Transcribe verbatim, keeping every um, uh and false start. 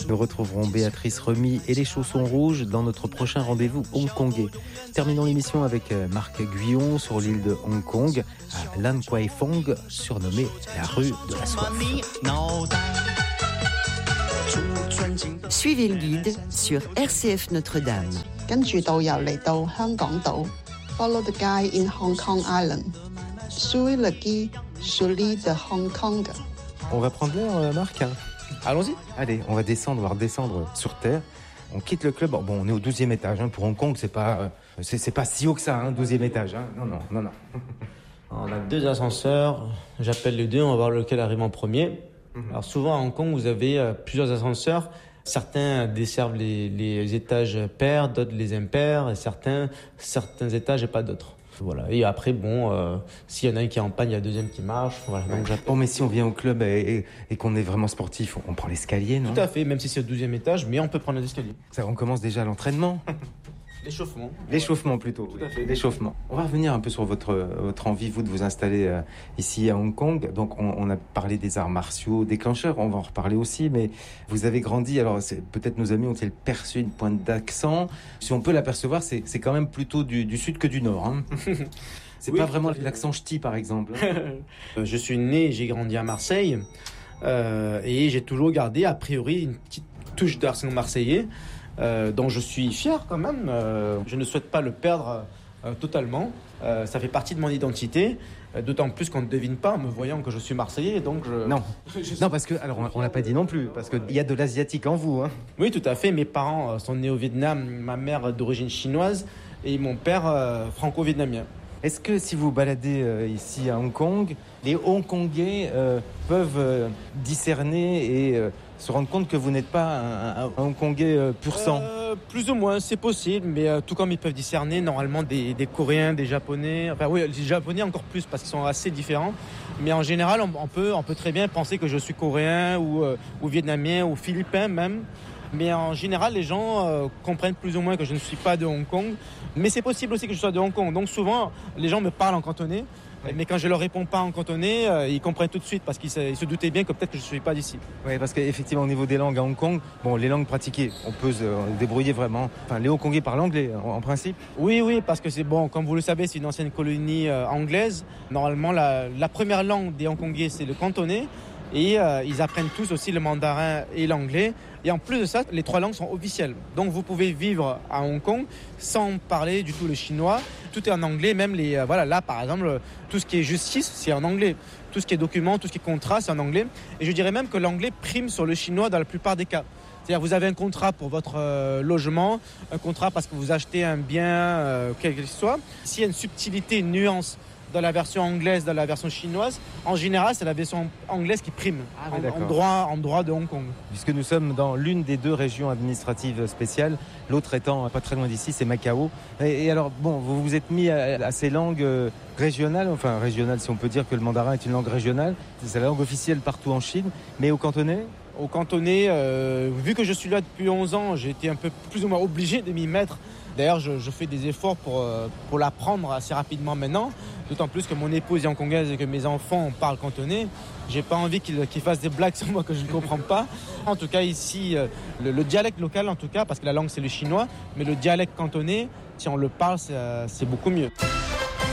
Nous retrouverons Béatrice Remy et les Chaussons Rouges dans notre prochain rendez-vous hongkongais. Terminons l'émission avec Marc Guyon sur l'île de Hong Kong, à Lan Kwai Fong, surnommée la rue de la soif. Suivez le guide sur R C F Notre-Dame. 跟住導遊嚟到香港島 ，Follow the guide in Hong Kong Island. Suivez le guide sur l'île de Hong Kong. On va prendre l'air, Marc. Allons-y. Allez, on va descendre, on va redescendre sur terre. On quitte le club. Bon, on est au douzième étage. Hein. Pour Hong Kong, c'est pas, euh, c'est, c'est pas si haut que ça, hein, douzième étage. Hein. Non, non, non, non. On a deux ascenseurs. J'appelle les deux. On va voir lequel arrive en premier. Mm-hmm. Alors souvent à Hong Kong, vous avez euh, plusieurs ascenseurs. Certains desservent les, les étages pairs, d'autres les impairs, et certains, certains étages et pas d'autres. Voilà. Et après, bon, euh, s'il y en a un qui est en panne, il y a le deuxième qui marche. Voilà. Donc, ouais. Bon, mais si on vient au club et, et, et qu'on est vraiment sportif, on prend l'escalier, non ? Tout à fait, même si c'est au douzième étage, mais on peut prendre l'escalier. Ça, on commence déjà l'entraînement. L'échauffement. L'échauffement plutôt. Tout à fait. L'échauffement. On va revenir un peu sur votre, votre envie, vous, de vous installer euh, ici à Hong Kong. Donc, on, on a parlé des arts martiaux déclencheurs, on va en reparler aussi, mais vous avez grandi, alors c'est, peut-être nos amis ont-ils perçu une pointe d'accent. Si on peut l'apercevoir, c'est, c'est quand même plutôt du, du sud que du nord. Hein. C'est oui, pas vraiment l'accent ch'ti, par exemple. Je suis né et j'ai grandi à Marseille, euh, et j'ai toujours gardé, a priori, une petite touche d'accent marseillais. Euh, dont je suis fier quand même. Euh, je ne souhaite pas le perdre euh, totalement. Euh, ça fait partie de mon identité, euh, d'autant plus qu'on ne devine pas en me voyant que je suis Marseillais. Donc je... Non, je non parce que alors on, on l'a pas dit non plus, parce qu'il y a de l'asiatique en vous. Hein. Oui, tout à fait. Mes parents sont nés au Vietnam, ma mère d'origine chinoise et mon père euh, franco-vietnamien. Est-ce que si vous baladez euh, ici à Hong Kong, les Hongkongais euh, peuvent euh, discerner et euh, se rendre compte que vous n'êtes pas un, un, un Hongkongais euh, pur sang ? euh, Plus ou moins, c'est possible, mais euh, tout comme ils peuvent discerner normalement des, des Coréens, des Japonais, enfin oui, les Japonais encore plus parce qu'ils sont assez différents, mais en général, on, on, peut, on peut très bien penser que je suis Coréen ou, euh, ou Vietnamien ou Philippin même. Mais en général, les gens euh, comprennent plus ou moins que je ne suis pas de Hong Kong. Mais c'est possible aussi que je sois de Hong Kong. Donc souvent, les gens me parlent en cantonais. Oui. Mais quand je leur réponds pas en cantonais, euh, ils comprennent tout de suite parce qu'ils se, ils se doutaient bien que peut-être que je ne suis pas d'ici. Oui, parce qu'effectivement, au niveau des langues à Hong Kong, bon, les langues pratiquées, on peut se débrouiller vraiment. Enfin, les Hongkongais parlent anglais, en, en principe. Oui, oui, parce que c'est bon, comme vous le savez, c'est une ancienne colonie euh, anglaise. Normalement, la, la première langue des Hongkongais, c'est le cantonais. Et euh, ils apprennent tous aussi le mandarin et l'anglais. Et en plus de ça, les trois langues sont officielles. Donc vous pouvez vivre à Hong Kong sans parler du tout le chinois. Tout est en anglais, même les... Euh, voilà, là par exemple, tout ce qui est justice, c'est en anglais. Tout ce qui est documents, tout ce qui est contrat, c'est en anglais. Et je dirais même que l'anglais prime sur le chinois dans la plupart des cas. C'est-à-dire vous avez un contrat pour votre euh, logement, un contrat parce que vous achetez un bien, euh, quel qu'il soit. S'il y a une subtilité, une nuance dans la version anglaise, dans la version chinoise, en général, c'est la version anglaise qui prime ah, oui, en, en, droit, en droit de Hong Kong. Puisque nous sommes dans l'une des deux régions administratives spéciales, l'autre étant pas très loin d'ici, c'est Macao. Et, et alors, bon, vous vous êtes mis à, à ces langues régionales, enfin régionales si on peut dire que le mandarin est une langue régionale, c'est la langue officielle partout en Chine, mais au cantonais ? Au cantonais, euh, vu que je suis là depuis onze ans, j'ai été un peu plus ou moins obligé de m'y mettre. D'ailleurs, je, je fais des efforts pour, pour l'apprendre assez rapidement maintenant. D'autant plus que mon épouse est hongkongaise et que mes enfants parlent cantonais. J'ai pas envie qu'ils, qu'ils fassent des blagues sur moi que je ne comprends pas. En tout cas, ici, le, le dialecte local, en tout cas, parce que la langue c'est le chinois, mais le dialecte cantonais, si on le parle, c'est, c'est beaucoup mieux.